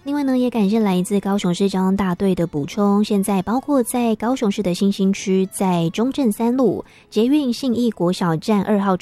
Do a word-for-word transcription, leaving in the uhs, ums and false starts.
另外呢，也感谢来自高雄市交通大队的补充。现在包括在高雄市的新兴区，在中正三路捷运信义国小站二号